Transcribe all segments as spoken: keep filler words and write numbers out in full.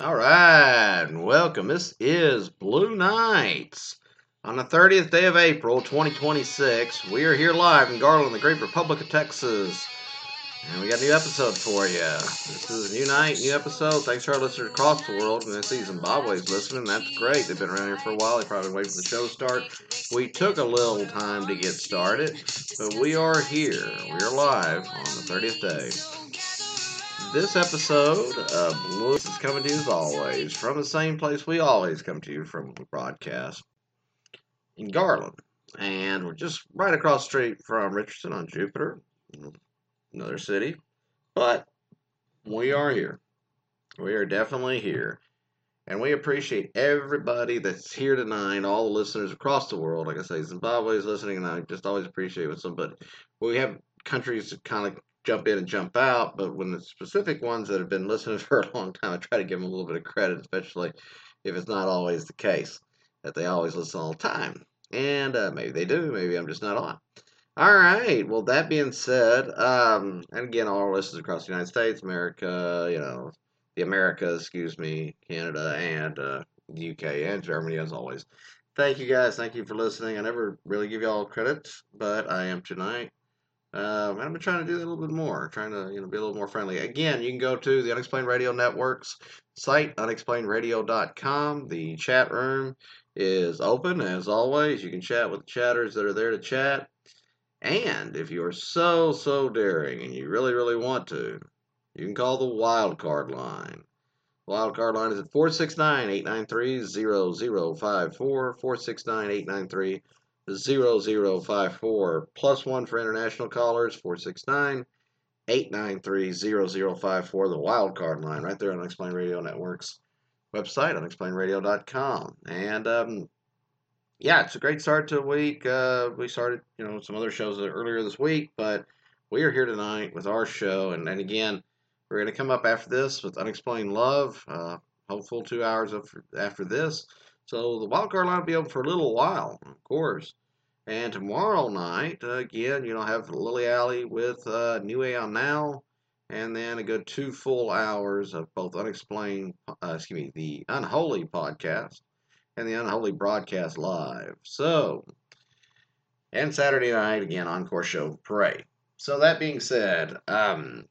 All right, welcome. This is Blue Nights. On the thirtieth day of April, twenty twenty-six, we are here live in Garland, the great Republic of Texas. And we got a new episode for you. This is a new night, new episode. Thanks to our listeners across the world. And I see Zimbabwe's listening. That's great. They've been around here for a while. They've probably been waiting for the show to start. We took a little time to get started, but we are here. We are live on the thirtieth day. This episode of Blue is coming to you as always from the same place we always come to you from the broadcast in Garland. And we're just right across the street from Richardson on Jupiter, another city. But we are here. We are definitely here. And we appreciate everybody that's here tonight, all the listeners across the world. Like I say, Zimbabwe is listening, and I just always appreciate with somebody. We have countries that kind of jump in and jump out, but when the specific ones that have been listening for a long time, I try to give them a little bit of credit, especially if it's not always the case that they always listen all the time. And uh, maybe they do, maybe I'm just not on. All right, well, that being said, um, and again, all our listeners across the United States, America, you know, the Americas, excuse me, Canada, and uh, the U K, and Germany, as always. Thank you, guys. Thank you for listening. I never really give you all credit, but I am tonight. Um, and I've been trying to do that a little bit more, trying to you know be a little more friendly. Again, you can go to the Unexplained Radio Network's site, unexplained radio dot com. The chat room is open, as always. You can chat with the chatters that are there to chat. And if you are so, so daring and you really, really want to, you can call the wildcard line. Wildcard line is at four six nine, eight nine three, zero zero five four, four six nine, eight nine three, zero zero five four, plus one for international callers, four six nine, eight nine three, zero zero five four, the wildcard line, right there on Unexplained Radio Network's website, unexplained radio dot com. And, um, yeah, it's a great start to a week. Uh, we started, you know, some other shows earlier this week, but we are here tonight with our show. And, and again, we're going to come up after this with Unexplained Love, uh, hopeful two hours after this. So the wildcard line will be open for a little while, of course. And tomorrow night, uh, again, you know, have Lily Alley with uh, New Aeon Now, and then a good two full hours of both Unexplained, uh, excuse me, the Unholy podcast and the Unholy broadcast live. So, and Saturday night, again, encore show Pray. So that being said, um,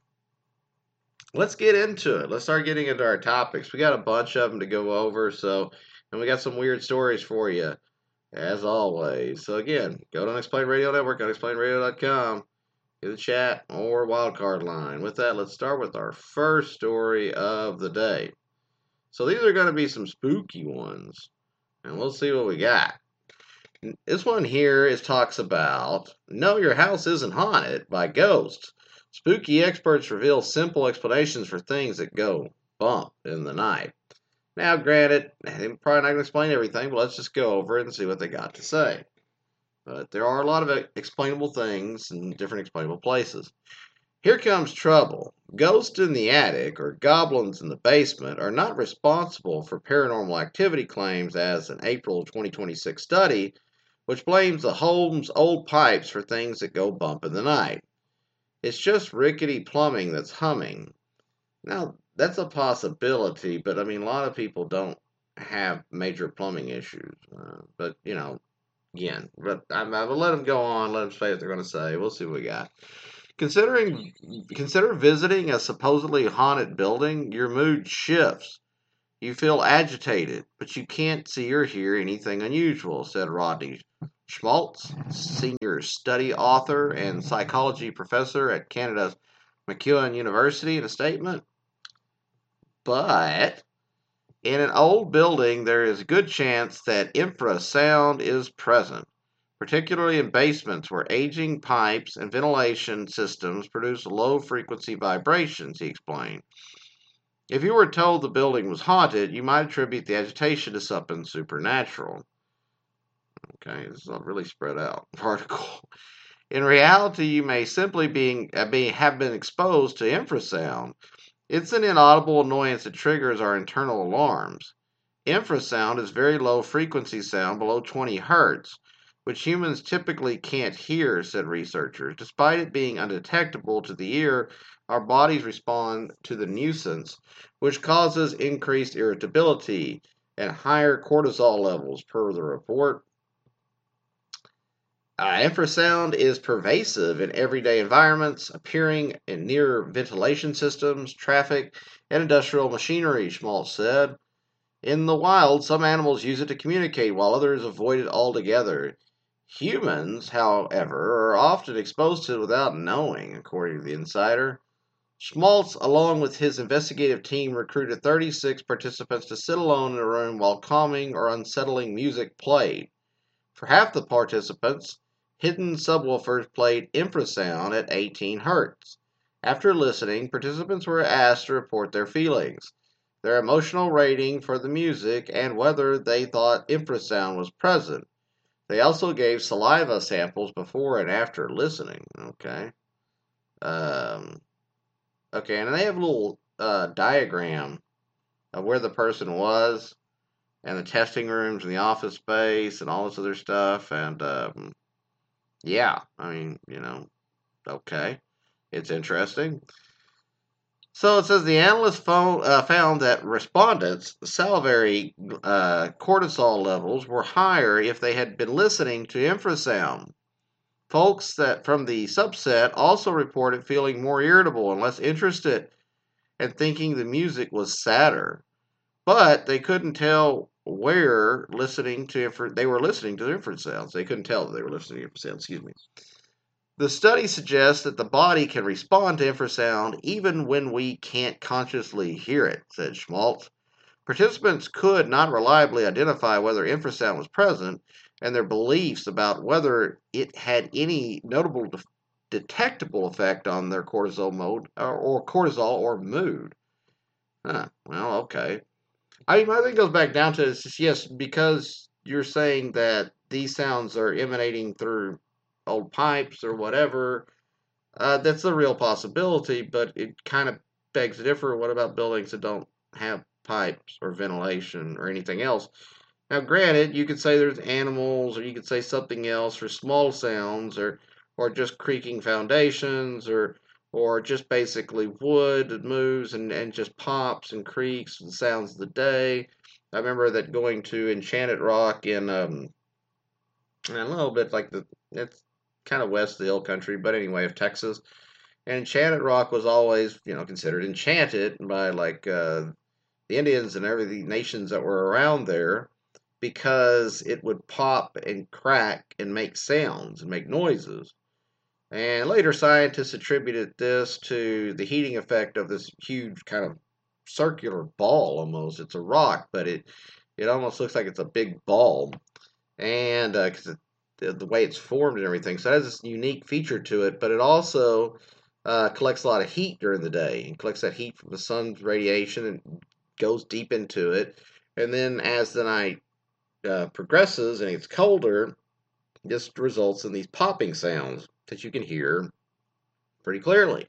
let's get into it. Let's start getting into our topics. We got a bunch of them to go over, so, and we got some weird stories for you, as always. So again, go to Unexplained Radio Network, unexplained radio dot com, get the chat or wildcard line. With that, let's start with our first story of the day. So these are going to be some spooky ones, and we'll see what we got. This one here is talks about "No, Your House Isn't Haunted" by ghosts. Spooky experts reveal simple explanations for things that go bump in the night. Now, granted, they're probably not going to explain everything, but let's just go over it and see what they got to say. But there are a lot of explainable things in different explainable places. Here comes trouble. Ghosts in the attic or goblins in the basement are not responsible for paranormal activity claims, as an April twenty twenty-six study, which blames the home's old pipes for things that go bump in the night. It's just rickety plumbing that's humming. Now, that's a possibility, but I mean, a lot of people don't have major plumbing issues. Uh, but, you know, again, but I, I will let them go on, let them say what they're going to say. We'll see what we got. Considering, consider visiting a supposedly haunted building, your mood shifts. You feel agitated, but you can't see or hear anything unusual, said Rodney Schmaltz, senior study author and psychology professor at Canada's MacEwan University, in a statement. But in an old building, there is a good chance that infrasound is present, particularly in basements where aging pipes and ventilation systems produce low-frequency vibrations, he explained. If you were told the building was haunted, you might attribute the agitation to something supernatural. Okay, this is a really spread out article. In reality, you may simply being, be, have been exposed to infrasound. It's an inaudible annoyance that triggers our internal alarms. Infrasound is very low frequency sound below twenty hertz, which humans typically can't hear, said researchers. Despite it being undetectable to the ear, our bodies respond to the nuisance, which causes increased irritability and higher cortisol levels, per the report. Uh, infrasound is pervasive in everyday environments, appearing in near ventilation systems, traffic, and industrial machinery, Schmaltz said. In the wild, some animals use it to communicate, while others avoid it altogether. Humans, however, are often exposed to it without knowing, according to the Insider. Schmaltz, along with his investigative team, recruited thirty-six participants to sit alone in a room while calming or unsettling music played. For half the participants, hidden subwoofers played infrasound at eighteen hertz. After listening, participants were asked to report their feelings, their emotional rating for the music, and whether they thought infrasound was present. They also gave saliva samples before and after listening. Okay. Um, okay, and they have a little uh, diagram of where the person was, and the testing rooms and the office space and all this other stuff. And um, yeah, I mean, you know, okay, it's interesting. So it says the analysts found, uh, found that respondents' salivary uh, cortisol levels were higher if they had been listening to infrasound. Folks that from the subset also reported feeling more irritable and less interested and thinking the music was sadder. But they couldn't tell where listening to infra- they were listening to the infrasounds. They couldn't tell that they were listening to infrasounds. Excuse me. The study suggests that the body can respond to infrasound even when we can't consciously hear it, said Schmaltz. Participants could not reliably identify whether infrasound was present, and their beliefs about whether it had any notable de- detectable effect on their cortisol mode or, or cortisol or mood. Huh. Well, okay. I mean, my thing goes back down to is just, yes, because you're saying that these sounds are emanating through old pipes or whatever. Uh, that's a real possibility, but it kind of begs to differ. What about buildings that don't have pipes or ventilation or anything else? Now, granted, you could say there's animals, or you could say something else for small sounds, or or just creaking foundations, or or just basically wood that moves and, and just pops and creaks, the sounds of the day. I remember that going to Enchanted Rock in um, a little bit like the it's kind of west of the hill country, but anyway, of Texas. And Enchanted Rock was always, you know, considered enchanted by like uh, the Indians and every the nations that were around there because it would pop and crack and make sounds and make noises. And later scientists attributed this to the heating effect of this huge kind of circular ball almost. It's a rock, but it, it almost looks like it's a big ball. And because uh, the, the way it's formed and everything. So it has this unique feature to it, but it also uh, collects a lot of heat during the day and collects that heat from the sun's radiation and goes deep into it. And then as the night uh, progresses and it's colder, this results in these popping sounds that you can hear pretty clearly.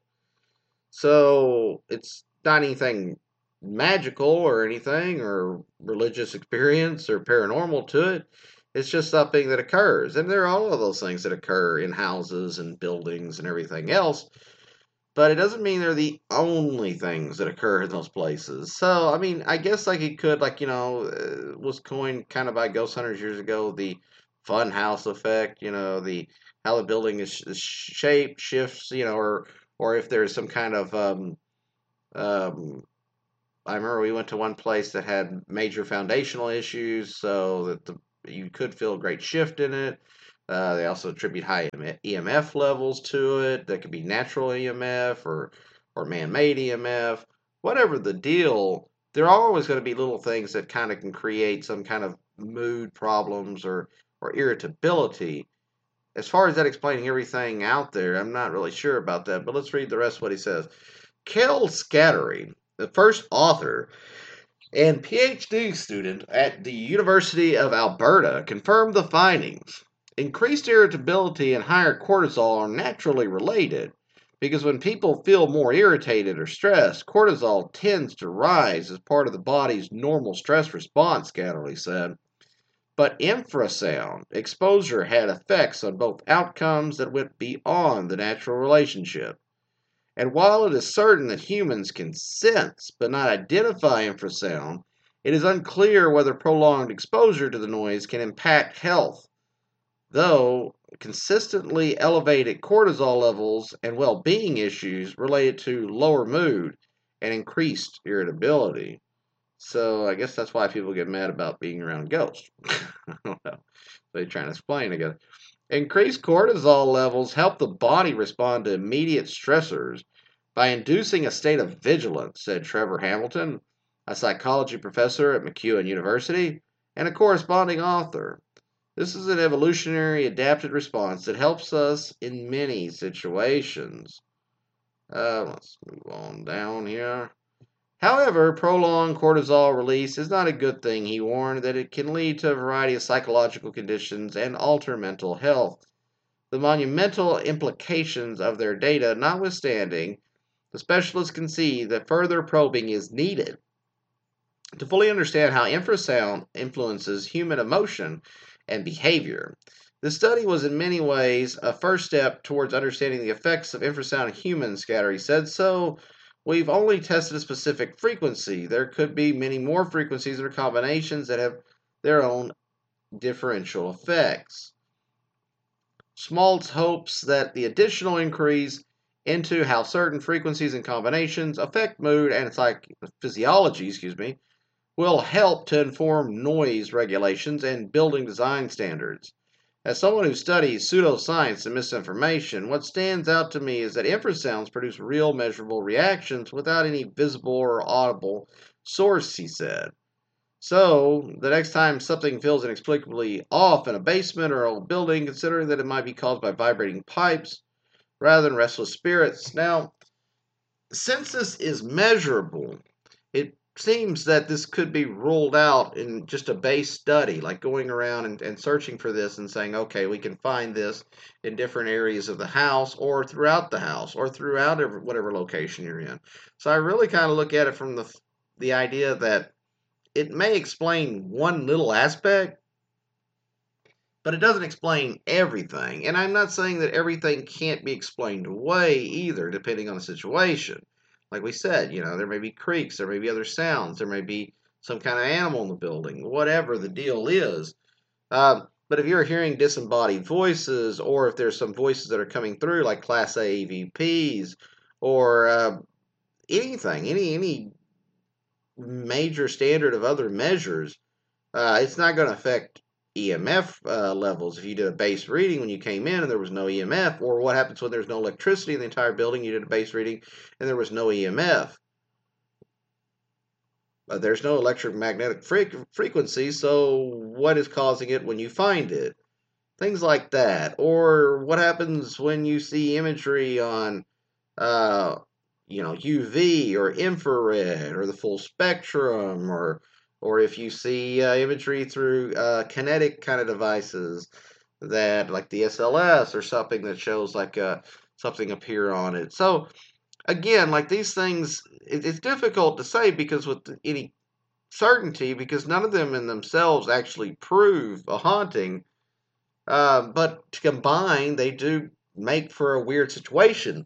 So it's not anything magical or anything or religious experience or paranormal to it. It's just something that occurs. And there are all of those things that occur in houses and buildings and everything else. But it doesn't mean they're the only things that occur in those places. So, I mean, I guess like it could, like, you know, uh, was coined kind of by ghost hunters years ago, the fun house effect, you know, the how the building is, is shaped, shifts, you know, or or if there's some kind of um, um, I remember we went to one place that had major foundational issues, so that the you could feel a great shift in it. Uh, they also attribute high E M F levels to it. That could be natural E M F or or man-made E M F. Whatever the deal, there are always going to be little things that kind of can create some kind of mood problems or or irritability. As far as that explaining everything out there, I'm not really sure about that. But let's read the rest of what he says. Kel Scattery, the first author and PhD student at the University of Alberta, confirmed the findings. Increased irritability and higher cortisol are naturally related because when people feel more irritated or stressed, cortisol tends to rise as part of the body's normal stress response, Scatterly said. But infrasound exposure had effects on both outcomes that went beyond the natural relationship. And while it is certain that humans can sense but not identify infrasound, it is unclear whether prolonged exposure to the noise can impact health, though consistently elevated cortisol levels and well-being issues related to lower mood and increased irritability. So I guess that's why people get mad about being around ghosts. I don't know. They're trying to explain again. Increased cortisol levels help the body respond to immediate stressors by inducing a state of vigilance, said Trevor Hamilton, a psychology professor at McEwen University and a corresponding author. This is an evolutionary adapted response that helps us in many situations. Uh, let's move on down here. However, prolonged cortisol release is not a good thing. He warned that it can lead to a variety of psychological conditions and alter mental health. The monumental implications of their data notwithstanding, the specialists concede that further probing is needed to fully understand how infrasound influences human emotion and behavior. The study was in many ways a first step towards understanding the effects of infrasound in humans, Scattery said. So, we've only tested a specific frequency. There could be many more frequencies or combinations that have their own differential effects. Schmaltz hopes that the additional increase into how certain frequencies and combinations affect mood and psych- physiology, excuse me, will help to inform noise regulations and building design standards. As someone who studies pseudoscience and misinformation, what stands out to me is that infrasounds produce real measurable reactions without any visible or audible source, he said. So, the next time something feels inexplicably off in a basement or a building, considering that it might be caused by vibrating pipes rather than restless spirits. Now, since this is measurable, it seems that this could be ruled out in just a base study, like going around and, and searching for this and saying, okay, we can find this in different areas of the house or throughout the house or throughout every, whatever location you're in. So I really kind of look at it from the the idea that it may explain one little aspect, but it doesn't explain everything. And I'm not saying that everything can't be explained away either, depending on the situation. Like we said, you know, there may be creaks, there may be other sounds, there may be some kind of animal in the building, whatever the deal is. Um, but if you're hearing disembodied voices, or if there's some voices that are coming through, like Class A E V Ps, or uh, anything, any any major standard of other measures, uh, it's not going to affect E M F uh, levels. If you did a base reading when you came in and there was no E M F, or what happens when there's no electricity in the entire building, you did a base reading and there was no E M F. Uh, there's no electromagnetic fre frequency, so what is causing it when you find it? Things like that. Or what happens when you see imagery on, uh, you know, U V or infrared or the full spectrum, or or if you see uh, imagery through uh, kinetic kind of devices that, like the S L S or something that shows like uh, something appear on it. So again, like these things, it, it's difficult to say because with any certainty, because none of them in themselves actually prove a haunting. Uh, but to combine, they do make for a weird situation.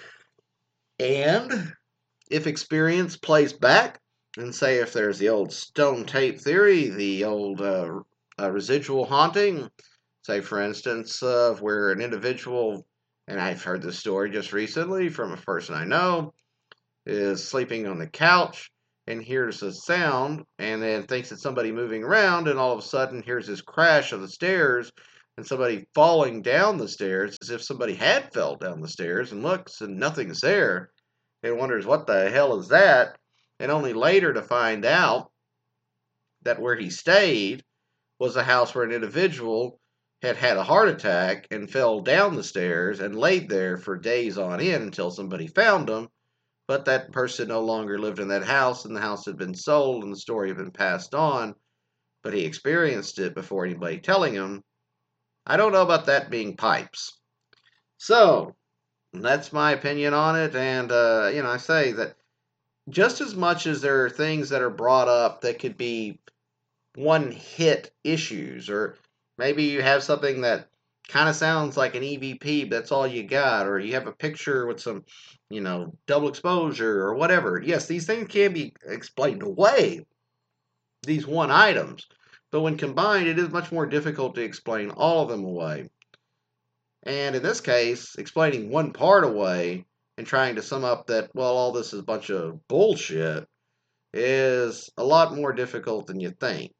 And if experience plays back, and say if there's the old stone tape theory, the old uh, uh, residual haunting, say for instance, uh, where an individual, and I've heard this story just recently from a person I know, is sleeping on the couch and hears a sound and then thinks it's somebody moving around, and all of a sudden hears this crash of the stairs and somebody falling down the stairs as if somebody had fell down the stairs, and looks and nothing's there and wonders what the hell is that, and only later to find out that where he stayed was a house where an individual had had a heart attack and fell down the stairs and laid there for days on end until somebody found him. But that person no longer lived in that house, and the house had been sold and the story had been passed on, but he experienced it before anybody telling him. I don't know about that being pipes. So, that's my opinion on it, and, uh, you know, I say that just as much as there are things that are brought up that could be one-hit issues, or maybe you have something that kind of sounds like an E V P, but that's all you got, or you have a picture with some, you know, double exposure or whatever. Yes, these things can be explained away, these one items, but when combined, it is much more difficult to explain all of them away. And in this case, explaining one part away and trying to sum up that, well, all this is a bunch of bullshit is a lot more difficult than you think.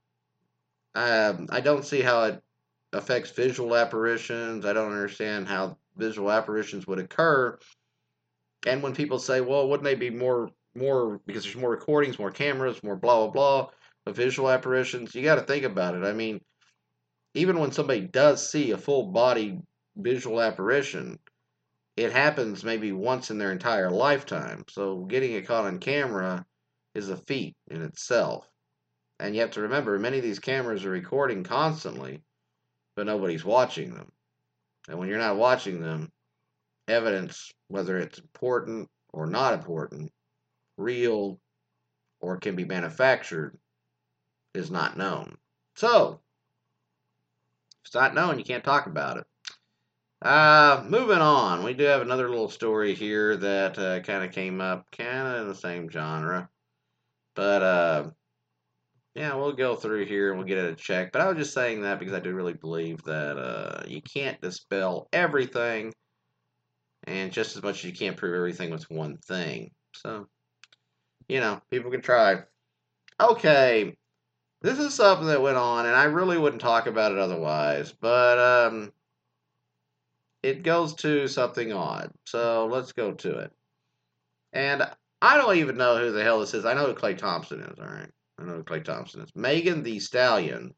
Um, I don't see how it affects visual apparitions. I don't understand how visual apparitions would occur. And when people say, well, wouldn't they be more, more because there's more recordings, more cameras, more blah, blah, blah, of visual apparitions, you got to think about it. I mean, even when somebody does see a full body visual apparition, it happens maybe once in their entire lifetime. So getting it caught on camera is a feat in itself. And you have to remember, many of these cameras are recording constantly, but nobody's watching them. And when you're not watching them, evidence, whether it's important or not important, real or can be manufactured, is not known. So, if it's not known, you can't talk about it. Uh, moving on, we do have another little story here that uh, kind of came up, kind of in the same genre. But, uh, yeah, we'll go through here and we'll get it a check. But I was just saying that because I do really believe that uh, you can't dispel everything, and just as much as you can't prove everything with one thing. So, you know, people can try. Okay, this is something that went on, and I really wouldn't talk about it otherwise, but um, it goes to something odd. So let's go to it. And I don't even know who the hell this is. I know who Klay Thompson is, all right? I know who Klay Thompson is. Megan Thee Stallion.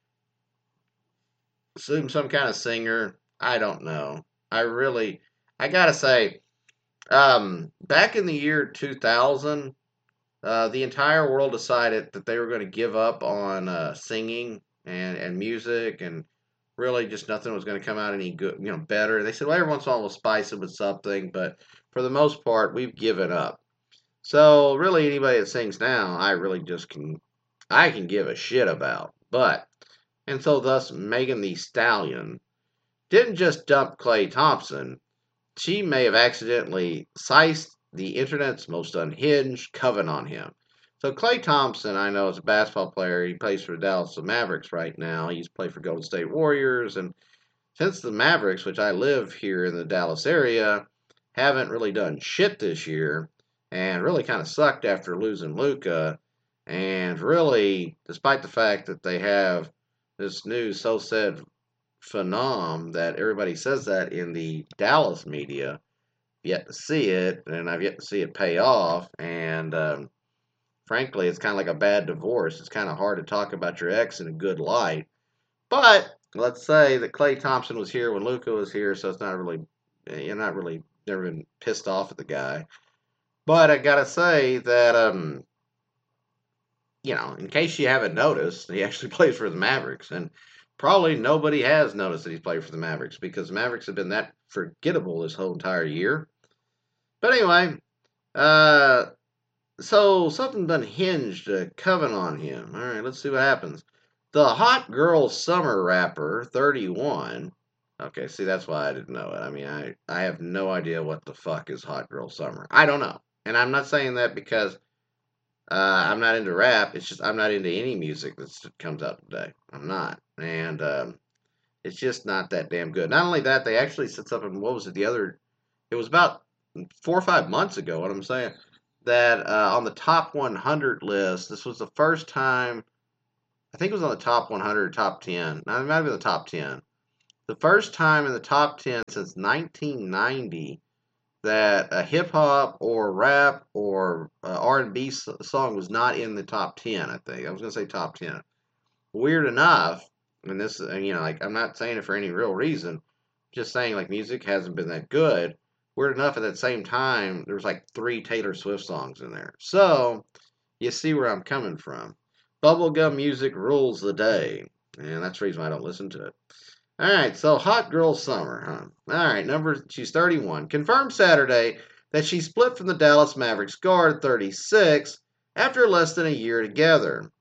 Assume some kind of singer. I don't know. I really, I gotta say, um, back in the year two thousand, uh, the entire world decided that they were going to give up on uh, singing and, and music, and really just nothing was going to come out any good, you know, better. They said, well, every once in a while we'll spice it with something, but for the most part, we've given up. So really, anybody that sings now, I really just can, I can give a shit about. But, and so thus, Megan Thee Stallion didn't just dump Klay Thompson. She may have accidentally sized the internet's most unhinged coven on him. So Klay Thompson, I know, is a basketball player. He plays for the Dallas Mavericks right now. He's played for Golden State Warriors. And since the Mavericks, which I live here in the Dallas area, haven't really done shit this year, and really kind of sucked after losing Luka, and really, despite the fact that they have this new so-said phenom that everybody says that in the Dallas media, yet to see it, and I've yet to see it pay off, and um, frankly, it's kind of like a bad divorce. It's kind of hard to talk about your ex in a good light, but let's say that Klay Thompson was here when Luka was here, so it's not really, you're not really, never been pissed off at the guy. But I gotta say that, um, you know, in case you haven't noticed, he actually plays for the Mavericks, and probably nobody has noticed that he's played for the Mavericks because the Mavericks have been that forgettable this whole entire year. But anyway, uh, so something done hinged a coven on him. All right, let's see what happens. The Hot Girl Summer rapper, thirty-one. Okay, see, that's why I didn't know it. I mean, I, I have no idea what the fuck is Hot Girl Summer. I don't know. And I'm not saying that because uh, I'm not into rap. It's just I'm not into any music that comes out today. I'm not. And um, it's just not that damn good. Not only that, they actually set something, what was it, the other, it was about four or five months ago, what I'm saying, that uh, on the top one hundred list, this was the first time, I think it was on the top one hundred or top ten. Now, it might have been the top ten. The first time in the top ten since nineteen ninety that a hip-hop or rap or uh, R and B song was not in the top ten, I think. I was going to say top ten. Weird enough, and this, you know, like, I'm not saying it for any real reason, just saying, like, music hasn't been that good. Weird enough, at that same time, there was, like, three Taylor Swift songs in there. So, you see where I'm coming from. Bubblegum music rules the day, and that's the reason why I don't listen to it. All right, so Hot Girl Summer, huh? All right, number, she's thirty-one. Confirmed Saturday that she split from the Dallas Mavericks guard, thirty-six, after less than a year together.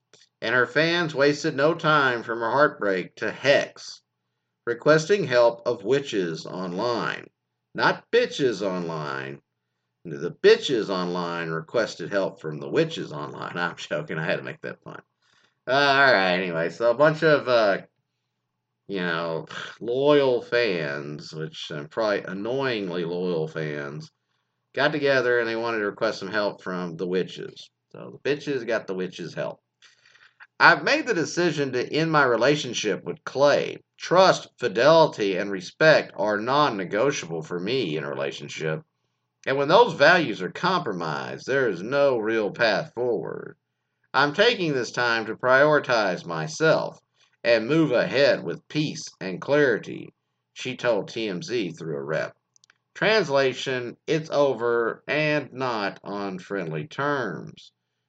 and her fans wasted no time from her heartbreak to hex, requesting help of witches online. Not bitches online. The bitches online requested help from the witches online. I'm joking. I had to make that pun. Uh, all right. Anyway, so a bunch of uh, you know loyal fans, which uh, probably annoyingly loyal fans, got together and they wanted to request some help from the witches. So the bitches got the witches' help. I've made the decision to end my relationship with Clay. Trust, fidelity, and respect are non-negotiable for me in a relationship. And when those values are compromised, there is no real path forward. I'm taking this time to prioritize myself and move ahead with peace and clarity, she told T M Z through a rep. Translation, it's over and not on friendly terms.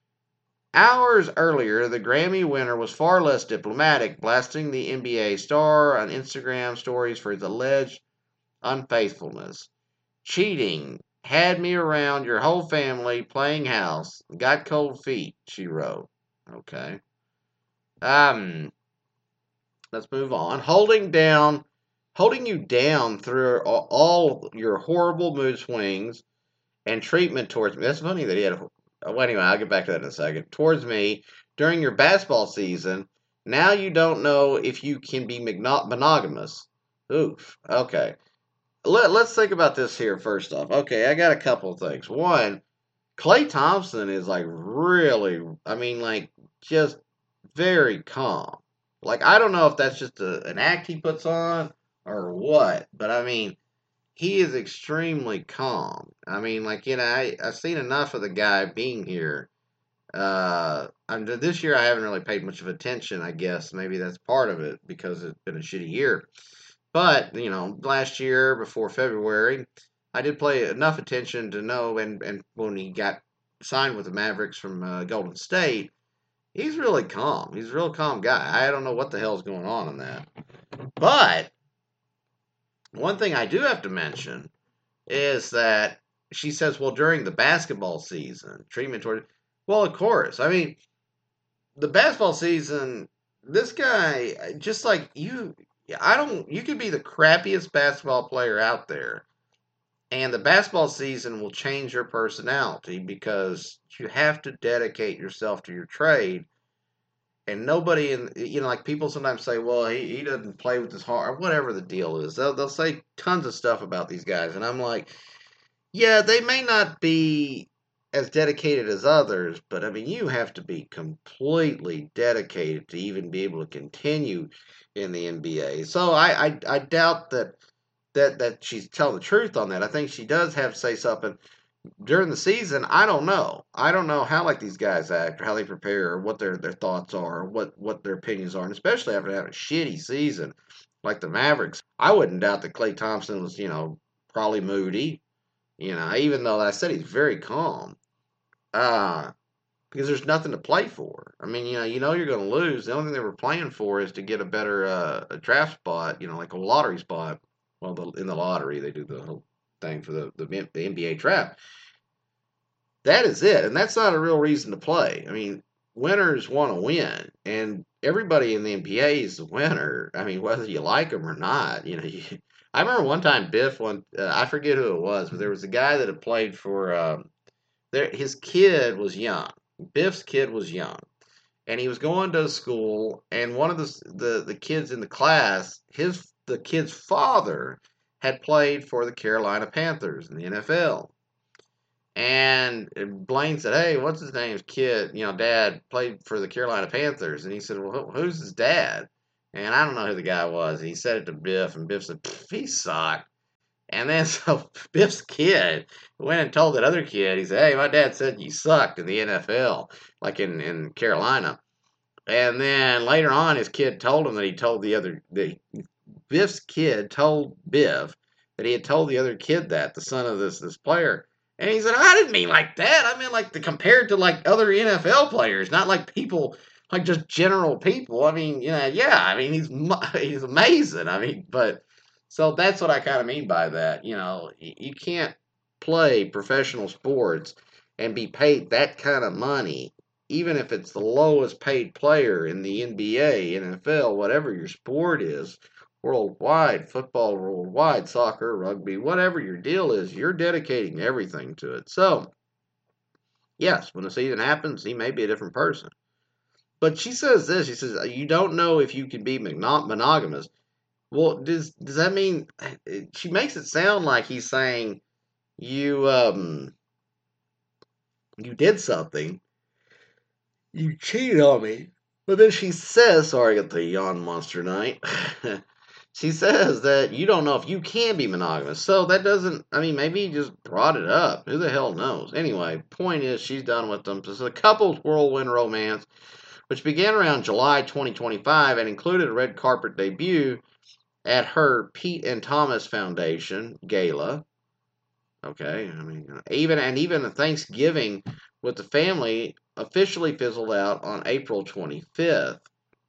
Hours earlier, the Grammy winner was far less diplomatic, blasting the N B A star on Instagram stories for his alleged unfaithfulness. Cheating had me around your whole family playing house. Got cold feet, she wrote. Okay. Um, let's move on. Holding down, holding you down through all your horrible mood swings and treatment towards me. That's funny that he had a. Well, anyway, I'll get back to that in a second. Towards me during your basketball season. Now you don't know if you can be monogamous. Oof. Okay. Let, let's think about this here first off. Okay, I got a couple of things. One, Klay Thompson is like really, I mean, like just very calm. Like, I don't know if that's just a, an act he puts on or what, but I mean, he is extremely calm. I mean, like, you know, I, I've seen enough of the guy being here. Uh, I'm, this year I haven't really paid much of attention, I guess. Maybe that's part of it because it's been a shitty year. But, you know, last year before February, I did pay enough attention to know, and, and when he got signed with the Mavericks from uh, Golden State, he's really calm. He's a real calm guy. I don't know what the hell's going on in that. But one thing I do have to mention is that she says, well, during the basketball season, treatment toward, well, of course. I mean, the basketball season, this guy, just like you, I don't, you could be the crappiest basketball player out there, and the basketball season will change your personality because you have to dedicate yourself to your trade. And nobody in, you know, like people sometimes say, well, he, he doesn't play with his heart, or whatever the deal is. They'll, they'll say tons of stuff about these guys. And I'm like, yeah, they may not be as dedicated as others, but I mean, you have to be completely dedicated to even be able to continue in the N B A. So I, I, I doubt that, that, that she's telling the truth on that. I think she does have to say something. During the season, I don't know. I don't know how like these guys act, or how they prepare, or what their, their thoughts are, or what, what their opinions are, and especially after having a shitty season like the Mavericks. I wouldn't doubt that Klay Thompson was, you know, probably moody, you know, even though I said he's very calm, uh, because there's nothing to play for. I mean, you know, you know you're going to lose. The only thing they were playing for is to get a better uh, a draft spot, you know, like a lottery spot. Well, the, in the lottery, they do the whole thing for the, the, the N B A draft. That is it, and that's not a real reason to play. I mean, winners want to win, and everybody in the N B A is a winner. I mean, whether you like them or not, you know. You, I remember one time Biff, one uh, I forget who it was, but there was a guy that had played for. Um, there, his kid was young. Biff's kid was young, and he was going to school, and one of the the, the kids in the class, his the kid's father had played for the Carolina Panthers in the N F L. And Blaine said, hey, what's his name's kid? You know, dad played for the Carolina Panthers. And he said, well, who's his dad? And I don't know who the guy was. And he said it to Biff, and Biff said, he sucked. And then so Biff's kid went and told that other kid, he said, hey, my dad said you sucked in the N F L, like in, in Carolina. And then later on, his kid told him that he told the other, the Biff's kid told Biff that he had told the other kid that, the son of this this player. And he said, I didn't mean like that. I mean like the compared to like other N F L players, not like people, like just general people. I mean, you know, yeah, I mean, he's he's amazing. I mean, but, so that's what I kind of mean by that. You know, you can't play professional sports and be paid that kind of money even if it's the lowest paid player in the N B A, N F L, whatever your sport is, worldwide, football worldwide, soccer, rugby, whatever your deal is, you're dedicating everything to it. So, yes, when the season happens, he may be a different person. But she says this, she says, you don't know if you can be monogamous. Well, does does that mean, she makes it sound like he's saying you um you did something, you cheated on me. But then she says, sorry, I got the yawn monster night. She says that you don't know if you can be monogamous. So that doesn't, I mean, maybe he just brought it up. Who the hell knows? Anyway, point is, she's done with them. This is a couple's whirlwind romance, which began around July twenty twenty-five and included a red carpet debut at her Pete and Thomas Foundation gala. Okay, I mean, even and even a Thanksgiving with the family officially fizzled out on April twenty-fifth.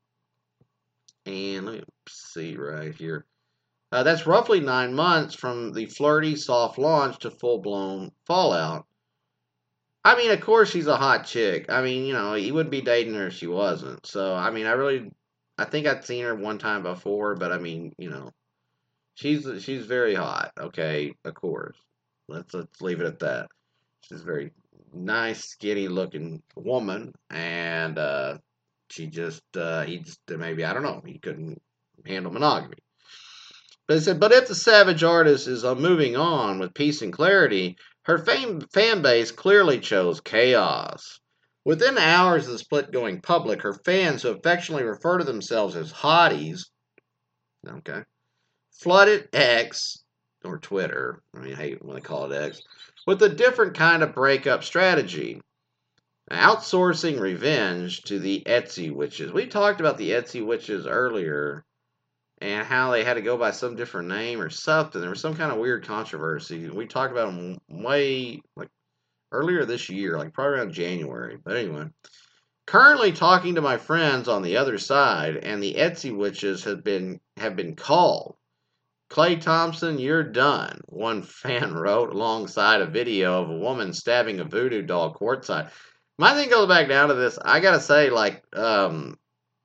And let me see right here. Uh, that's roughly nine months from the flirty, soft launch to full-blown fallout. I mean, of course, she's a hot chick. I mean, you know, he wouldn't be dating her if she wasn't. So, I mean, I really, I think I'd seen her one time before, but I mean, you know, she's she's very hot. Okay, of course. Let's let's leave it at that. She's a very nice, skinny-looking woman, and uh, she just uh, he just maybe I don't know, he couldn't handle monogamy. But it said, but if the savage artist is uh, moving on with peace and clarity, her fame, fan base clearly chose chaos. Within hours of the split going public, her fans, who affectionately refer to themselves as hotties, okay, flooded X, or Twitter, I mean, I hate when they call it X, with a different kind of breakup strategy. Outsourcing revenge to the Etsy witches. We talked about the Etsy witches earlier, and how they had to go by some different name or something. There was some kind of weird controversy. We talked about them way, like, earlier this year, like probably around January. But anyway, currently talking to my friends on the other side, and the Etsy witches have been have been called. Klay Thompson, you're done, one fan wrote alongside a video of a woman stabbing a voodoo doll courtside. My thing goes back down to this. I gotta say, like, um,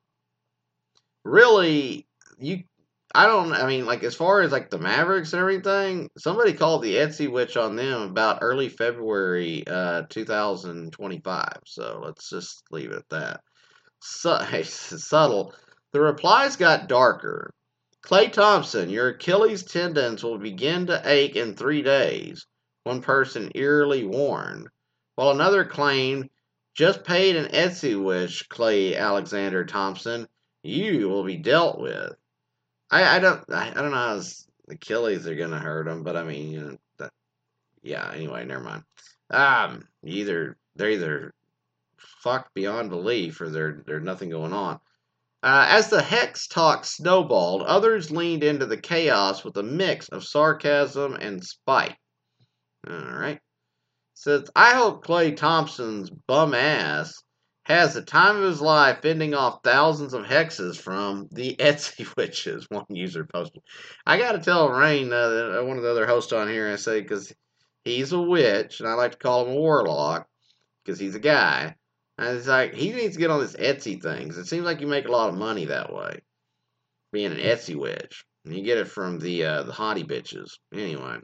really, you, I don't, I mean, like, as far as, like, the Mavericks and everything, somebody called the Etsy witch on them about early February, uh, two thousand twenty-five, so let's just leave it at that. Su- subtle. The replies got darker. Klay Thompson, your Achilles tendons will begin to ache in three days, one person eerily warned, while another claimed, just paid an Etsy witch, Klay Alexander Thompson, you will be dealt with. I, I don't I, I don't know how his Achilles are gonna hurt him, but I mean, you know, that, yeah. Anyway, never mind. Um, either they're either fucked beyond belief, or they're there's nothing going on. Uh, as the Hex talk snowballed, others leaned into the chaos with a mix of sarcasm and spite. All right. Says, I hope Klay Thompson's bum ass has the time of his life fending off thousands of hexes from the Etsy witches, one user posted. I got to tell Rain, uh, one of the other hosts on here, I say, because he's a witch, and I like to call him a warlock, because he's a guy. And it's like, he needs to get on this Etsy thing, because it seems like you make a lot of money that way, being an Etsy witch. And you get it from the, uh, the hottie bitches. Anyway.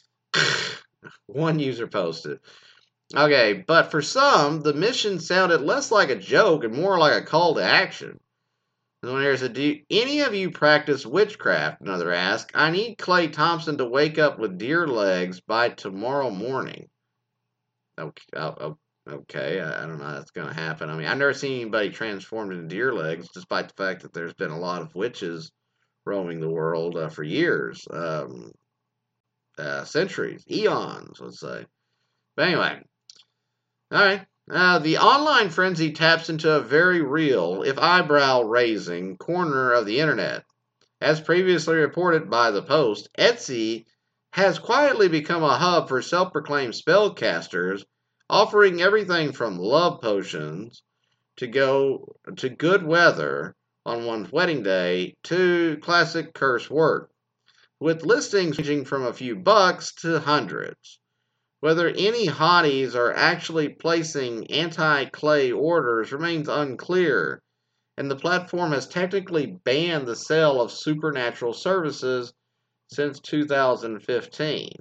One user posted. Okay, but for some, the mission sounded less like a joke and more like a call to action. And when there's a, do any of you practice witchcraft? Another asked. I need Klay Thompson to wake up with deer legs by tomorrow morning. Okay, okay, I don't know how that's going to happen. I mean, I've never seen anybody transformed into deer legs, despite the fact that there's been a lot of witches roaming the world uh, for years. Um, Uh, centuries, eons, let's say. But anyway, all right. Uh, the online frenzy taps into a very real, if eyebrow-raising, corner of the internet. As previously reported by The Post, Etsy has quietly become a hub for self-proclaimed spellcasters, offering everything from love potions to go to good weather on one's wedding day to classic curse work, with listings ranging from a few bucks to hundreds. Whether any hotties are actually placing anti-Clay orders remains unclear, and the platform has technically banned the sale of supernatural services since two thousand fifteen.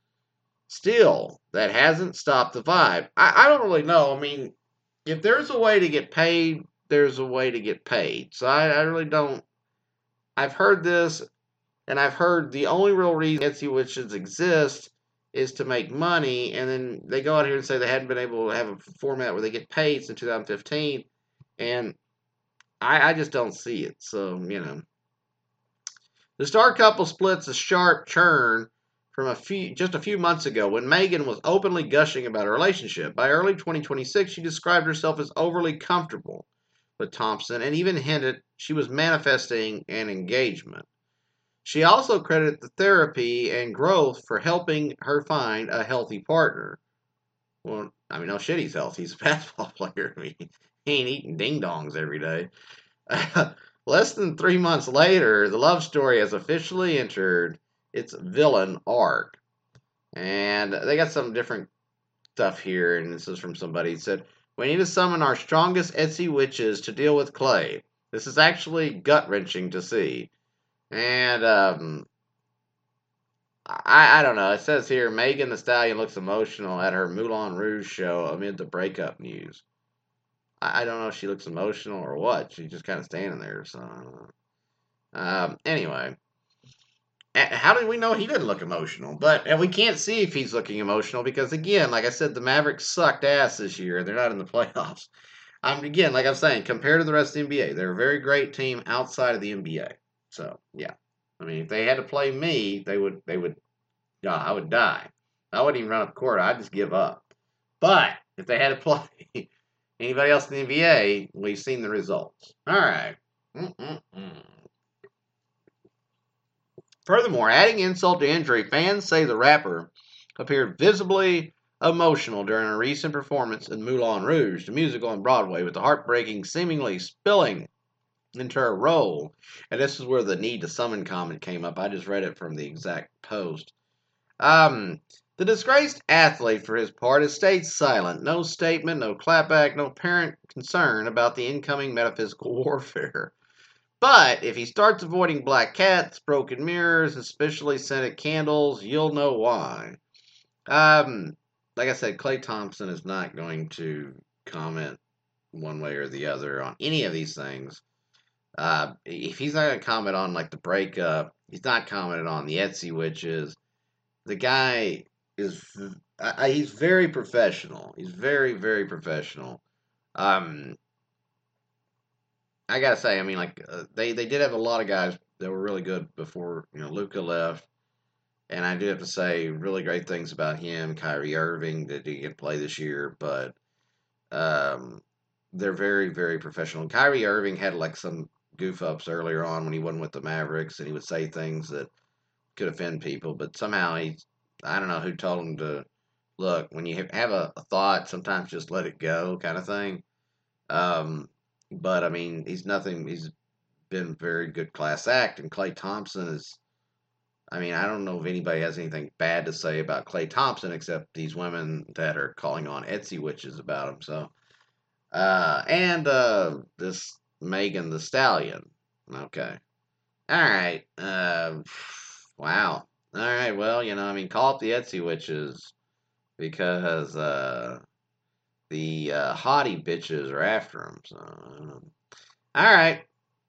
Still, that hasn't stopped the vibe. I, I don't really know. I mean, if there's a way to get paid, there's a way to get paid. So I, I really don't. I've heard this, and I've heard the only real reason Etsy Witches exist is to make money, and then they go out here and say they hadn't been able to have a format where they get paid since two thousand fifteen, and I, I just don't see it. So, you know. The star couple splits a sharp turn from a few just a few months ago when Meghan was openly gushing about her relationship. By early twenty twenty-six, she described herself as overly comfortable with Thompson and even hinted she was manifesting an engagement. She also credited the therapy and growth for helping her find a healthy partner. Well, I mean, no shit, he's healthy. He's a basketball player. I mean, he ain't eating ding-dongs every day. Less than three months later, the love story has officially entered its villain arc. And they got some different stuff here, and this is from somebody. It said, "We need to summon our strongest Etsy witches to deal with Clay. This is actually gut-wrenching to see." And, um, I, I don't know. It says here, Megan Thee Stallion looks emotional at her Moulin Rouge show amid the breakup news. I, I don't know if she looks emotional or what. She's just kind of standing there. So, I don't know. Um, anyway. How do we know he didn't look emotional? But and we can't see if he's looking emotional because, again, like I said, the Mavericks sucked ass this year. They're not in the playoffs. Um, again, like I'm saying, compared to the rest of the N B A, they're a very great team outside of the N B A. So, yeah. I mean, if they had to play me, they would, they would, yeah, I would die. I wouldn't even run up court. I'd just give up. But if they had to play anybody else in the N B A, we've seen the results. All right. Mm-mm-mm. Furthermore, adding insult to injury, fans say the rapper appeared visibly emotional during a recent performance in Moulin Rouge, the musical on Broadway, with the heartbreaking seemingly spilling into her role. And this is where the need to summon comment came up. I just read it from the exact post. Um, the disgraced athlete, for his part, has stayed silent. No statement, no clapback, no apparent concern about the incoming metaphysical warfare. But if he starts avoiding black cats, broken mirrors, and specially scented candles, you'll know why. Um, like I said, Klay Thompson is not going to comment one way or the other on any of these things. Uh, if he's not going to comment on like the breakup, he's not commenting on the Etsy witches. The guy is uh, he's very professional. He's very very professional. Um, I gotta say, I mean, like uh, they they did have a lot of guys that were really good before you know Luka left, and I do have to say really great things about him. Kyrie Irving that didn't get to play this year, but um, they're very very professional. Kyrie Irving had like some goof ups earlier on when he wasn't with the Mavericks, and he would say things that could offend people, but somehow he, I don't know who told him to look when you have a, a thought, sometimes just let it go, kind of thing. Um, But, I mean, he's nothing. He's been very good class act. And Klay Thompson is, I mean, I don't know if anybody has anything bad to say about Klay Thompson except these women that are calling on Etsy witches about him. So, uh, and uh, this Megan Thee Stallion. Okay. All right. Uh, wow. All right. Well, you know, I mean, call up the Etsy witches because, uh, the uh, haughty bitches are after him. So, um, all right.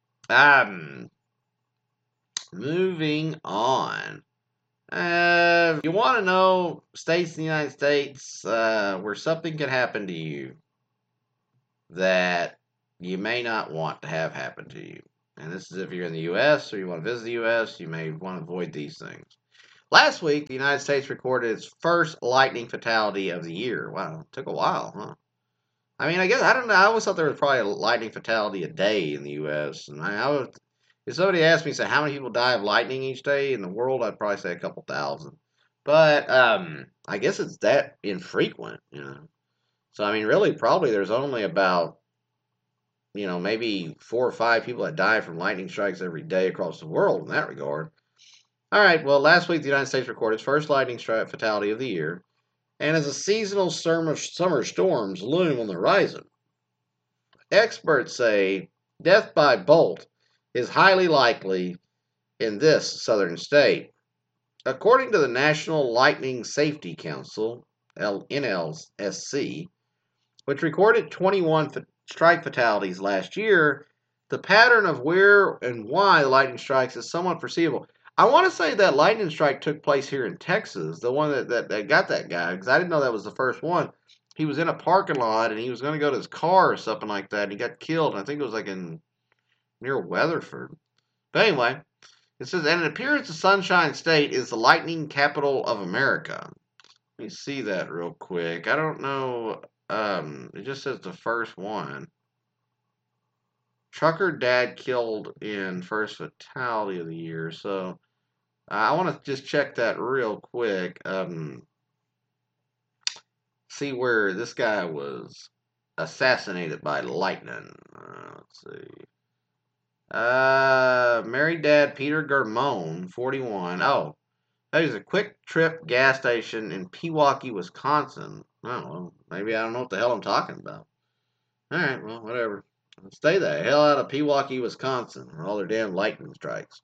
Um, moving on. Uh, if you want to know states in the United States uh, where something could happen to you that you may not want to have happen to you. And this is if you're in the U S or you want to visit the U S, you may want to avoid these things. Last week, the United States recorded its first lightning fatality of the year. Wow, it took a while, huh? I mean, I guess, I don't know, I always thought there was probably a lightning fatality a day in the U S And I, I would, if somebody asked me, say, how many people die of lightning each day in the world, I'd probably say a couple thousand. But, um, I guess it's that infrequent, you know. So, I mean, really, probably there's only about, you know, maybe four or five people that die from lightning strikes every day across the world in that regard. All right, well, last week the United States recorded its first lightning strike fatality of the year. And as a seasonal summer, summer storms loom on the horizon, experts say death by bolt is highly likely in this southern state. According to the National Lightning Safety Council, N L S C, which recorded twenty-one strike fatalities last year, the pattern of where and why the lightning strikes is somewhat foreseeable. I want to say that lightning strike took place here in Texas, the one that, that, that got that guy, because I didn't know that was the first one. He was in a parking lot, and he was going to go to his car or something like that, and he got killed. And I think it was like in near Weatherford. But anyway, it says, and it appears the Sunshine State is the lightning capital of America. Let me see that real quick. I don't know. Um, it just says the first one. Trucker dad killed in first fatality of the year. So uh, I want to just check that real quick. Um, see where this guy was assassinated by lightning. Uh, let's see. Uh, married dad Peter Garmon, forty-one. Oh, that was a Quick Trip gas station in Pewaukee, Wisconsin. I don't know. Maybe I don't know what the hell I'm talking about. All right, well, whatever. Stay the hell out of Pewaukee, Wisconsin, or all their damn lightning strikes.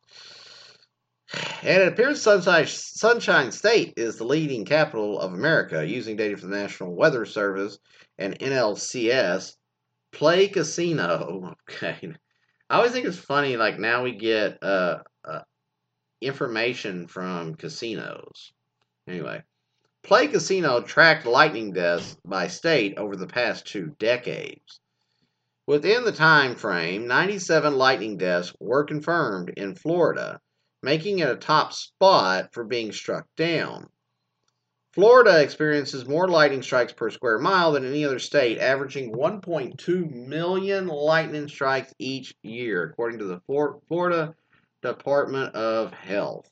And it appears Sunshine, Sunshine State is the leading capital of America, using data from the National Weather Service and N L C S. Play Casino. Okay. I always think it's funny, like, now we get uh, uh, information from casinos. Anyway. Play Casino tracked lightning deaths by state over the past two decades. Within the time frame, ninety-seven lightning deaths were confirmed in Florida, making it a top spot for being struck down. Florida experiences more lightning strikes per square mile than any other state, averaging one point two million lightning strikes each year, according to the Florida Department of Health.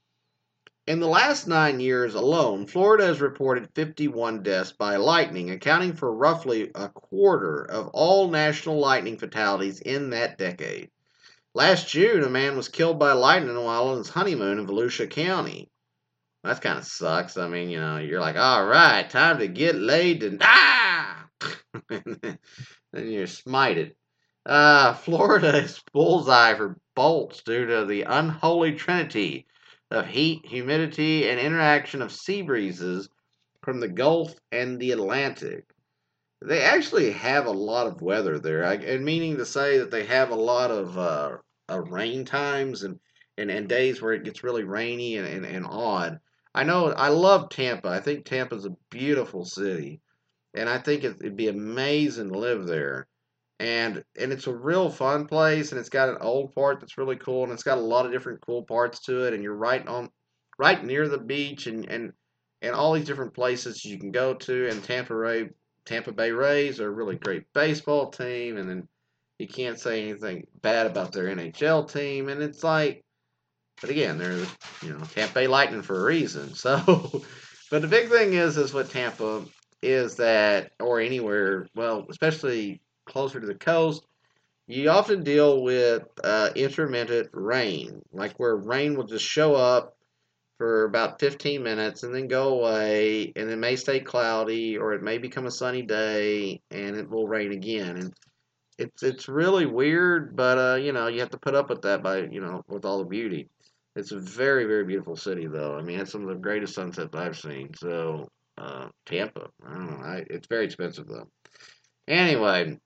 In the last nine years alone, Florida has reported fifty-one deaths by lightning, accounting for roughly a quarter of all national lightning fatalities in that decade. Last June, a man was killed by lightning while on his honeymoon in Volusia County. That kind of sucks. I mean, you know, you're like, all right, time to get laid and ah! Then you're smited. Uh, Florida is bullseye for bolts due to the unholy trinity of heat, humidity, and interaction of sea breezes from the Gulf and the Atlantic. They actually have a lot of weather there, I, and meaning to say that they have a lot of uh, uh, rain times and, and, and days where it gets really rainy and, and, and odd. I know I love Tampa. I think Tampa's a beautiful city, and I think it, it'd be amazing to live there. And and it's a real fun place, and it's got an old part that's really cool, and it's got a lot of different cool parts to it, and you're right on, right near the beach, and and, and all these different places you can go to. And Tampa Ray, Tampa Bay Rays are a really great baseball team, and then you can't say anything bad about their N H L team, and it's like, but again, they're, you know, Tampa Bay Lightning for a reason. So, but the big thing is is with Tampa is that, or anywhere, well, especially closer to the coast, you often deal with uh, intermittent rain, like where rain will just show up for about fifteen minutes and then go away, and it may stay cloudy, or it may become a sunny day, and it will rain again. And it's it's really weird, but uh, you know, you have to put up with that by, you know, with all the beauty. It's a very, very beautiful city, though. I mean, it's some of the greatest sunsets I've seen. So, uh, Tampa, I don't know. I, it's very expensive, though. Anyway,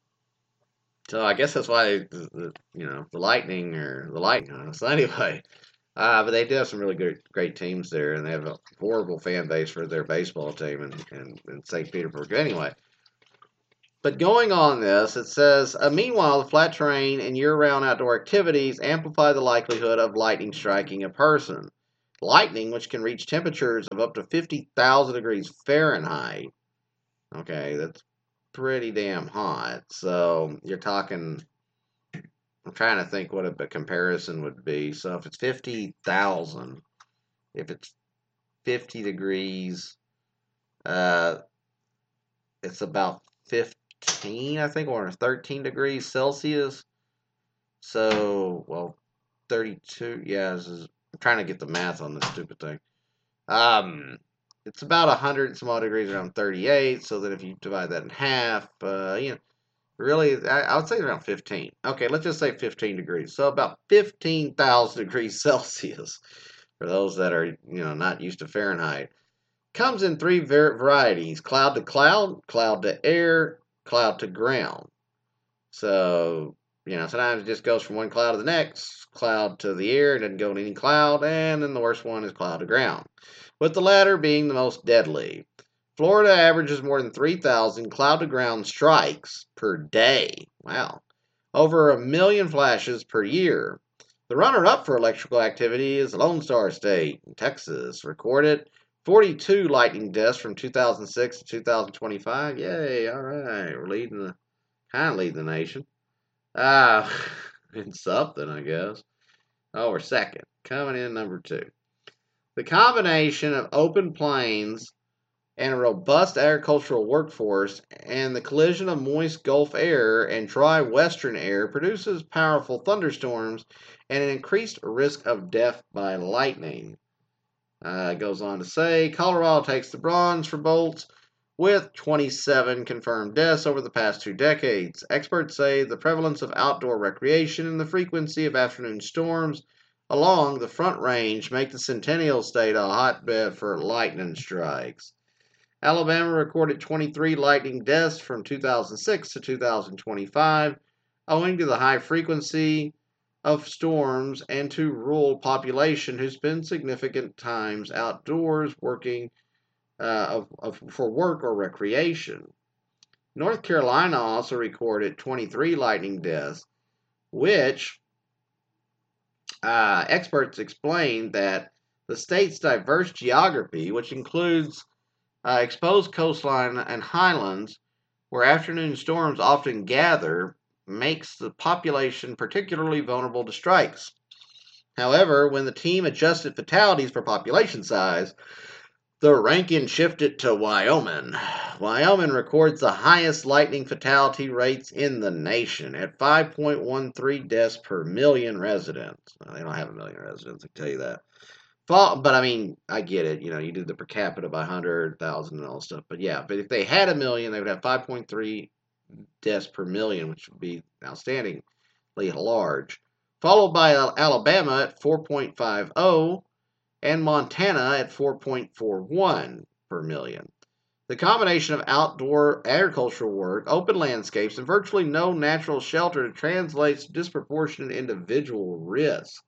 so I guess that's why, the, the, you know, the Lightning or the Lightning. Uh, so anyway, uh, but they do have some really good, great teams there, and they have a horrible fan base for their baseball team in, in, in Saint Petersburg. Anyway, but going on this, it says, uh, meanwhile, the flat terrain and year-round outdoor activities amplify the likelihood of lightning striking a person. Lightning, which can reach temperatures of up to fifty thousand degrees Fahrenheit, okay, that's pretty damn hot. So you're talking, I'm trying to think what a comparison would be. So if it's fifty thousand, if it's fifty degrees, uh, it's about fifteen, I think, or thirteen degrees Celsius. So, well, thirty-two, yeah, this is, I'm trying to get the math on this stupid thing. Um, it's about one hundred and some odd degrees around thirty-eight. So that if you divide that in half, uh, you know, really, I, I would say around fifteen. Okay, let's just say fifteen degrees. So about fifteen thousand degrees Celsius for those that are, you know, not used to Fahrenheit. Comes in three varieties: cloud to cloud, cloud to air, cloud to ground. So, you know, sometimes it just goes from one cloud to the next, cloud to the air, it doesn't go to any cloud, and then the worst one is cloud to ground, with the latter being the most deadly. Florida averages more than three thousand cloud to ground strikes per day. Wow. Over a million flashes per year. The runner up for electrical activity is Lone Star State, Texas, recorded forty-two lightning deaths from two thousand six to two thousand twenty-five. Yay, all right. We're leading the, kind of leading the nation. Ah, in something, I guess. Oh, we're second. Coming in number two. The combination of open plains and a robust agricultural workforce, and the collision of moist Gulf air and dry western air produces powerful thunderstorms and an increased risk of death by lightning. Uh, it goes on to say, Colorado takes the bronze for bolts with twenty-seven confirmed deaths over the past two decades. Experts say the prevalence of outdoor recreation and the frequency of afternoon storms along the Front Range make the Centennial State a hotbed for lightning strikes. Alabama recorded twenty-three lightning deaths from two thousand six to two thousand twenty-five, owing to the high frequency of storms and to rural population who spend significant times outdoors working uh, of, of, for work or recreation. North Carolina also recorded twenty-three lightning deaths, which uh, experts explained that the state's diverse geography, which includes Uh, exposed coastline and highlands, where afternoon storms often gather, makes the population particularly vulnerable to strikes. However, when the team adjusted fatalities for population size, the ranking shifted to Wyoming. Wyoming records the highest lightning fatality rates in the nation at five point one three deaths per million residents. Well, they don't have a million residents, I can tell you that. But I mean, I get it. You know, you do the per capita by one hundred thousand and all stuff. But yeah, but if they had a million, they would have five point three deaths per million, which would be outstandingly large. Followed by Alabama at four point five zero and Montana at four point four one per million. The combination of outdoor agricultural work, open landscapes, and virtually no natural shelter translates to disproportionate individual risk.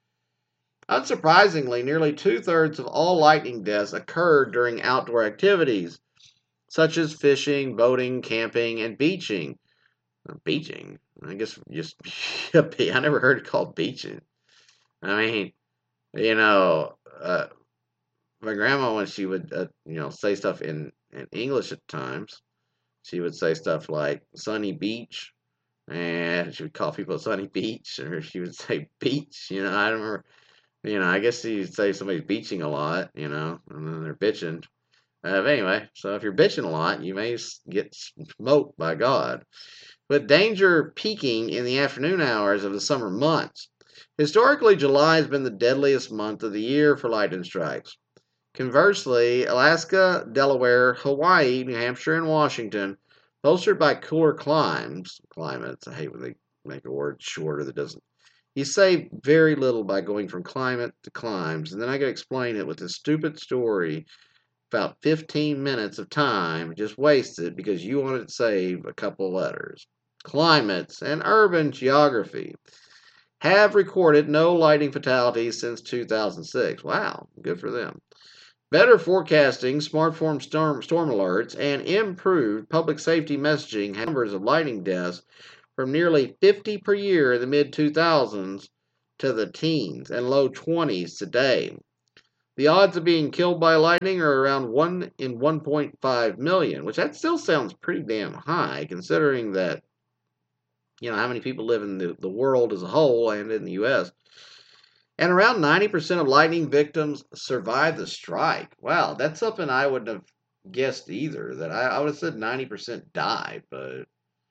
Unsurprisingly, nearly two-thirds of all lightning deaths occurred during outdoor activities, such as fishing, boating, camping, and beaching. Uh, beaching? I guess just, I never heard it called beaching. I mean, you know, uh, my grandma, when she would, uh, you know, say stuff in, in English at times, she would say stuff like sunny beach, and she would call people sunny beach, or she would say beach, you know, I remember. You know, I guess you say somebody's beaching a lot, you know, and then they're bitching. Uh, but anyway, so if you're bitching a lot, you may get smoked by God. But danger peaking in the afternoon hours of the summer months. Historically, July has been the deadliest month of the year for lightning strikes. Conversely, Alaska, Delaware, Hawaii, New Hampshire, and Washington, bolstered by cooler climes, climates, I hate when they make a word shorter that doesn't. You save very little by going from climate to climes, and then I got to explain it with this stupid story. About fifteen minutes of time just wasted because you wanted to save a couple of letters. Climates and urban geography have recorded no lightning fatalities since two thousand six. Wow, good for them. Better forecasting, smartphone storm, storm alerts, and improved public safety messaging have numbers of lightning deaths from nearly fifty per year in the mid two thousands to the teens and low twenties today. The odds of being killed by lightning are around one in one point five million, which that still sounds pretty damn high considering that, you know, how many people live in the, the world as a whole and in the U S. And around ninety percent of lightning victims survive the strike. Wow, that's something I wouldn't have guessed either. That I, I would have said ninety percent die, but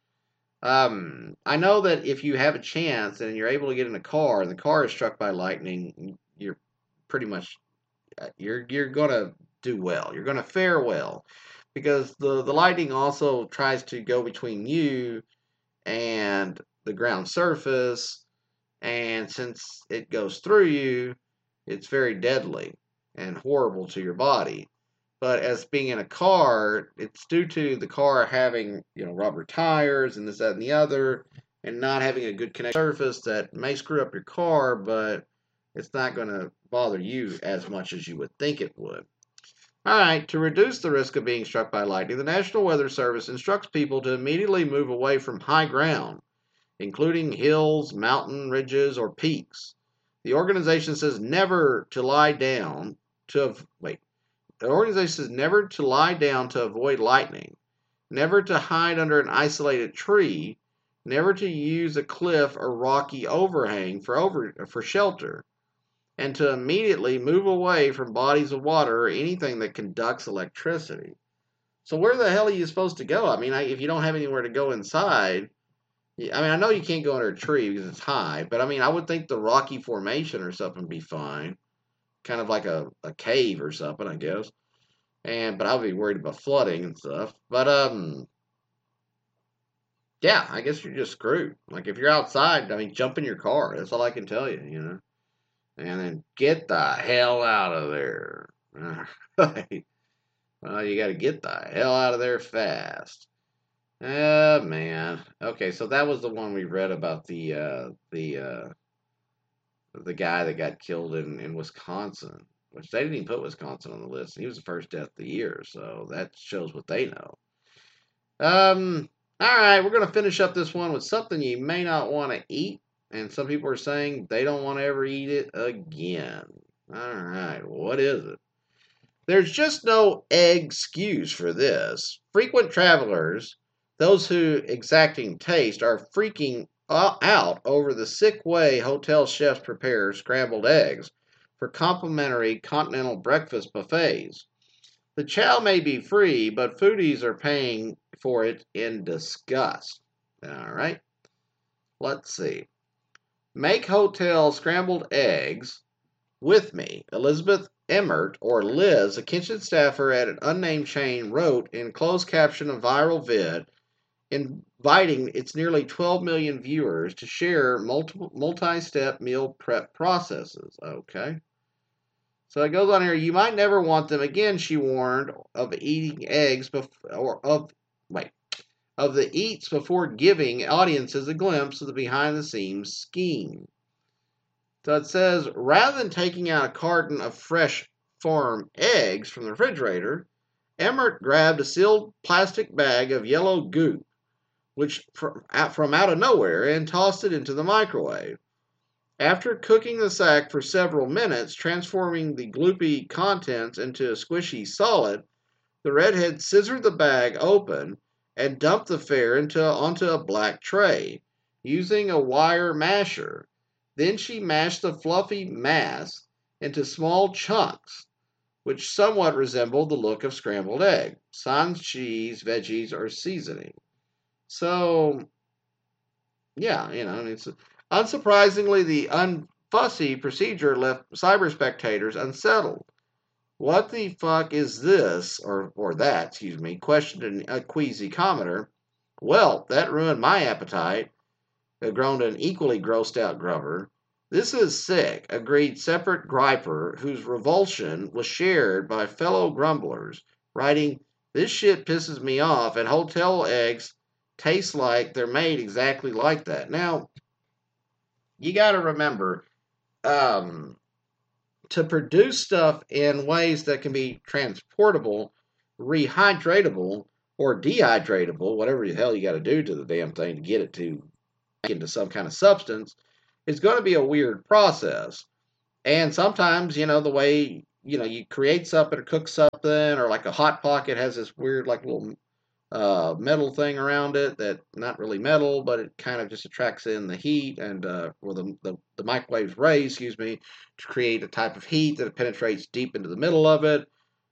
Um, I know that if you have a chance and you're able to get in a car and the car is struck by lightning, you're pretty much you're you're gonna do well. You're going to fare well because the, the lightning also tries to go between you and the ground surface. And since it goes through you, it's very deadly and horrible to your body. But as being in a car, it's due to the car having, you know, rubber tires and this, that, and the other, and not having a good connection surface that may screw up your car, but it's not going to bother you as much as you would think it would. All right, to reduce the risk of being struck by lightning, the National Weather Service instructs people to immediately move away from high ground, including hills, mountain ridges, or peaks. The organization says never to lie down to wait. The organization says never to lie down to avoid lightning, never to hide under an isolated tree, never to use a cliff or rocky overhang for over for shelter, and to immediately move away from bodies of water or anything that conducts electricity. So where the hell are you supposed to go? I mean, if you don't have anywhere to go inside, I mean, I know you can't go under a tree because it's high, but I mean, I would think the rocky formation or something would be fine. Kind of like a, a cave or something, I guess. And but I would be worried about flooding and stuff. But um yeah, I guess you're just screwed. Like if you're outside, I mean jump in your car. That's all I can tell you, you know. And then get the hell out of there. Well, you gotta get the hell out of there fast. Oh man. Okay, so that was the one we read about the uh the uh the guy that got killed in, in Wisconsin, which they didn't even put Wisconsin on the list. He was the first death of the year, so that shows what they know. Um, all right, we're going to finish up this one with something you may not want to eat, and some people are saying they don't want to ever eat it again. All right, what is it? There's just no excuse for this. Frequent travelers, those who exacting taste, are freaking out over the sick way hotel chefs prepare scrambled eggs for complimentary continental breakfast buffets. The chow may be free, but foodies are paying for it in disgust. All right, let's see. Make hotel scrambled eggs with me. Elizabeth Emmert, or Liz, a kitchen staffer at an unnamed chain, wrote in closed caption of viral vid, inviting its nearly twelve million viewers to share multiple multi-step meal prep processes. Okay. So it goes on here. You might never want them again, she warned, of eating eggs before, or of wait, of the eats before giving audiences a glimpse of the behind-the-scenes scheme. So it says, rather than taking out a carton of fresh farm eggs from the refrigerator, Emmert grabbed a sealed plastic bag of yellow goop, which from out of nowhere, and tossed it into the microwave. After cooking the sack for several minutes, transforming the gloopy contents into a squishy solid, the redhead scissored the bag open and dumped the fare into, onto a black tray, using a wire masher. Then she mashed the fluffy mass into small chunks, which somewhat resembled the look of scrambled egg, sans cheese, veggies, or seasoning. So, yeah, you know, it's unsurprisingly, the unfussy procedure left cyber spectators unsettled. What the fuck is this, or or that, excuse me, questioned a queasy commenter. Well, that ruined my appetite, groaned an equally grossed out grubber. This is sick, agreed separate griper, whose revulsion was shared by fellow grumblers, writing, this shit pisses me off, and hotel eggs taste like they're made exactly like that. Now, you got to remember, um, to produce stuff in ways that can be transportable, rehydratable, or dehydratable, whatever the hell you got to do to the damn thing to get it to into some kind of substance, is going to be a weird process. And sometimes, you know, the way, you know, you create something or cook something, or like a Hot Pocket has this weird, like, little uh, metal thing around it that not really metal, but it kind of just attracts in the heat and uh, or the, the the microwave's rays, excuse me, to create a type of heat that penetrates deep into the middle of it.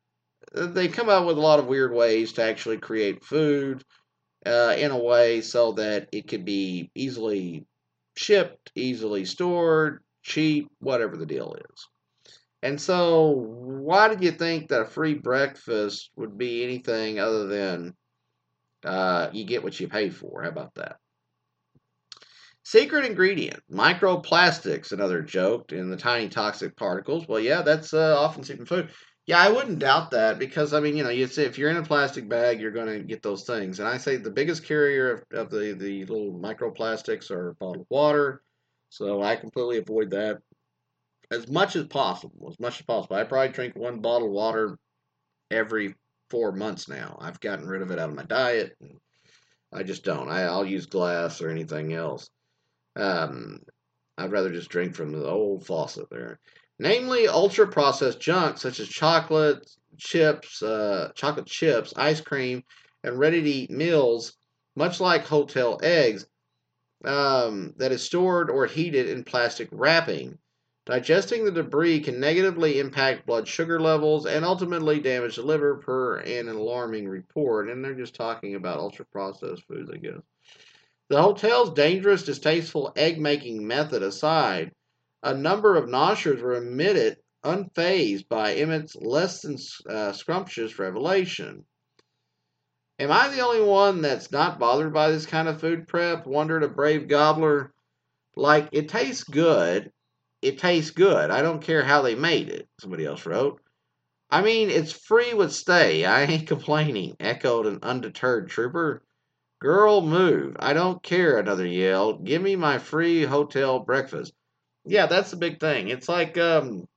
They come out with a lot of weird ways to actually create food uh, in a way so that it could be easily shipped, easily stored, cheap, whatever the deal is. And so, why did you think that a free breakfast would be anything other than uh, you get what you pay for? How about that? Secret ingredient, microplastics, another joke in the tiny toxic particles. Well, yeah, that's uh, often seen in food. Yeah, I wouldn't doubt that because, I mean, you know, you say if you're in a plastic bag, you're going to get those things. And I say the biggest carrier of, of the, the little microplastics are bottled water. So I completely avoid that as much as possible. As much as possible. I probably drink one bottle of water every four months now. I've gotten rid of it out of my diet. I just don't. I, I'll use glass or anything else. Um, I'd rather just drink from the old faucet there. Namely, ultra processed junk such as chocolate chips, uh, chocolate chips, ice cream, and ready to eat meals, much like hotel eggs, um, that is stored or heated in plastic wrapping. Digesting the debris can negatively impact blood sugar levels and ultimately damage the liver, per an alarming report. And they're just talking about ultra processed foods, I guess. The hotel's dangerous, distasteful egg making method aside, a number of noshers were admitted unfazed by Emmett's less than uh, scrumptious revelation. Am I the only one that's not bothered by this kind of food prep? Wondered a brave gobbler. Like, it tastes good. It tastes good. I don't care how they made it, somebody else wrote. I mean, it's free with stay. I ain't complaining, echoed an undeterred trooper. Girl, move. I don't care, another yelled. Give me my free hotel breakfast. Yeah, that's the big thing. It's like um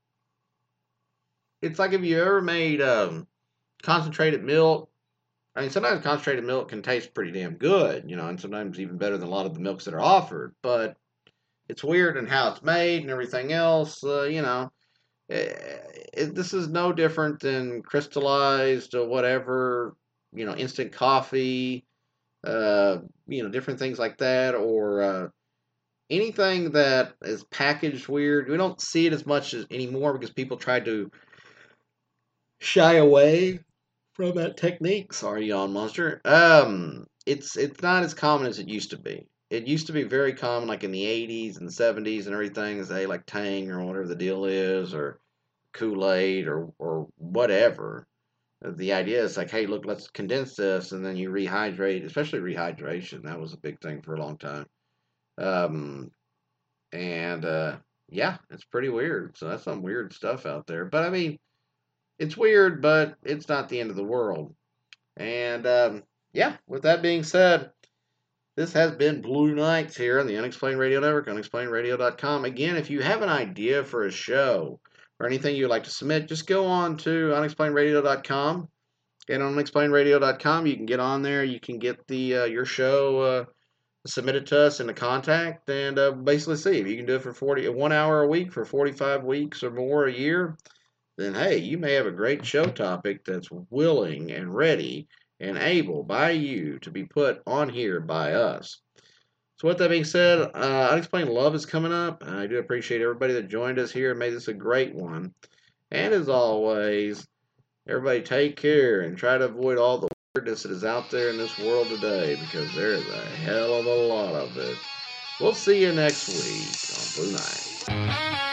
it's like if you ever made um concentrated milk. I mean, sometimes concentrated milk can taste pretty damn good, you know, and sometimes even better than a lot of the milks that are offered, but it's weird in how it's made and everything else, uh, you know. It, it, this is no different than crystallized or whatever, you know, instant coffee, uh, you know, different things like that, or uh, anything that is packaged weird. We don't see it as much as anymore because people try to shy away from that technique. Sorry, yawn monster. Um, it's it's not as common as it used to be. It used to be very common, like in the eighties and seventies and everything. Say like Tang or whatever the deal is, or Kool Aid or or whatever. The idea is like, hey, look, let's condense this, and then you rehydrate. Especially rehydration, that was a big thing for a long time. Um, and uh, yeah, it's pretty weird. So that's some weird stuff out there. But I mean, it's weird, but it's not the end of the world. And um, yeah, with that being said, this has been Blue Nights here on the Unexplained Radio Network, unexplained radio dot com. Again, if you have an idea for a show or anything you'd like to submit, just go on to unexplained radio dot com. And on unexplained radio dot com, you can get on there. You can get the uh, your show uh, submit it to us in the contact, and uh, basically see if you can do it for forty, one hour a week for forty-five weeks or more a year. Then hey, you may have a great show topic that's willing and ready and able by you to be put on here by us. So with that being said, uh, Unexplained Love is coming up. I do appreciate everybody that joined us here and made this a great one. And as always, everybody take care and try to avoid all the weirdness that is out there in this world today, because there is a hell of a lot of it. We'll see you next week on Blue Night.